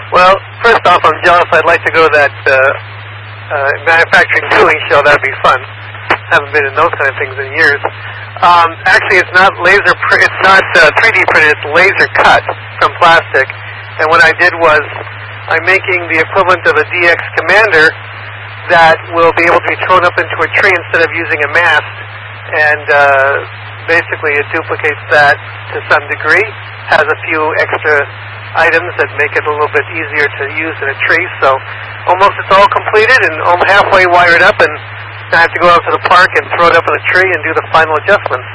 Well, first off, I'm jealous. I'd like to go to that manufacturing tooling show. That'd be fun. Haven't been in those kind of things in years. Actually, it's not it's not 3D printed. It's laser cut from plastic. And what I did was, I'm making the equivalent of a DX Commander that will be able to be thrown up into a tree instead of using a mast. And basically, it duplicates that to some degree. Has a few extra items that make it a little bit easier to use in a tree. So almost it's all completed and halfway wired up, and I have to go out to the park and throw it up in the tree and do the final adjustments.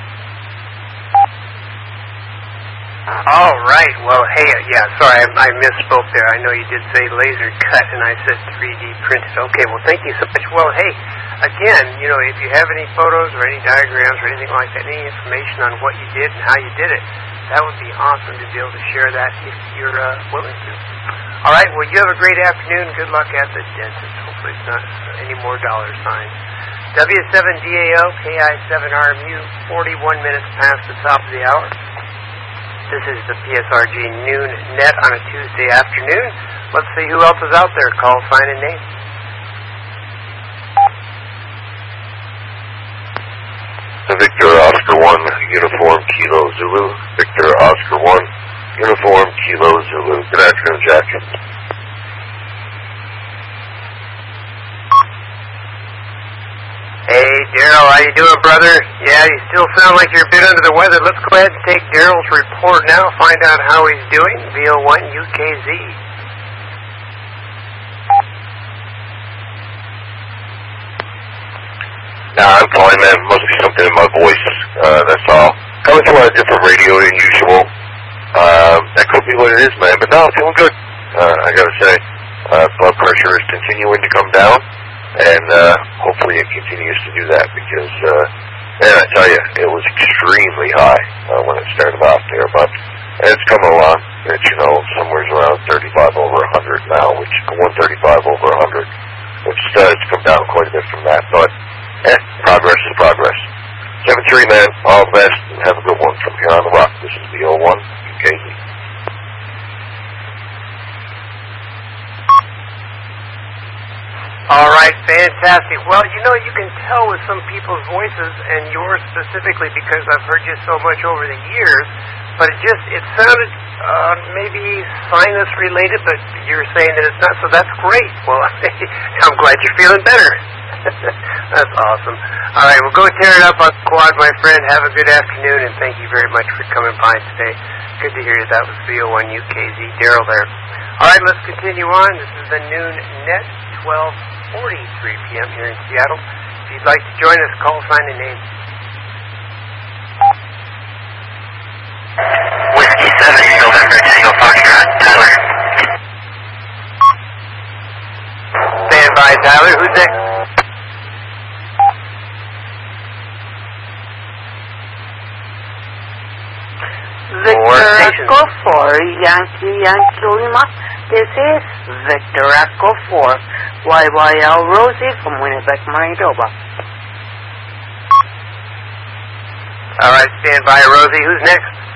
All right. Well, hey, yeah, sorry, I misspoke there. I know you did say laser cut, and I said 3D printed. Okay, well, thank you so much. Well, hey, again, you know, if you have any photos or any diagrams or anything like that, any information on what you did and how you did it, that would be awesome to be able to share that if you're willing to. All right, well, you have a great afternoon. Good luck at the dentist. Hopefully it's not any more dollar signs. W7DAO, KI7RMU, 41 minutes past the top of the hour. This is the PSRG Noon Net on a Tuesday afternoon. Let's see who else is out there. Call, sign, and name. Victor Oscar 1, Uniform Kilo Zulu. Victor Oscar 1, Uniform Kilo Zulu. Good afternoon, Jack. Hey, Daryl, how you doing, brother? Yeah, you still sound like you're a bit under the weather. Let's go ahead and take Daryl's report now, find out how he's doing. VO1 UKZ. Nah, I'm fine, man. Must be something in my voice. That's all. Coming through on a different radio than usual. That could be what it is, man. But no, I'm feeling good. I gotta say, blood pressure is continuing to come down, and hopefully it continues to do that because, man, I tell you, it was extremely high when it started out there. But it's coming along. It's, you know, somewhere around 35 over 100 now, which 135 over 100, which it's come down quite a bit from that, but. Progress is progress. 7-3, man. All the best, and have a good one from here on the rock. This is VO1 UKZ. All right, fantastic. Well, you know, you can tell with some people's voices, and yours specifically because I've heard you so much over the years, but it sounded maybe sinus related, but you're saying that it's not, so that's great. Well, I'm glad you're feeling better. That's awesome. All right, well, go tear it up on the quad, my friend. Have a good afternoon, and thank you very much for coming by today. Good to hear you. That was VO1 UKZ, Daryl there. All right, let's continue on. This is the Noon Net, 12:43 p.m. here in Seattle. If you'd like to join us, call, sign, and name. Whiskey 7, November, Tango Foxtrot, Tyler. Stand by, Tyler. Who's next? Victor Echo 4, Yankee Lima. This is Victor Echo 4, YYL Rosie from Winnipeg, Manitoba. All right, stand by, Rosie. Who's next?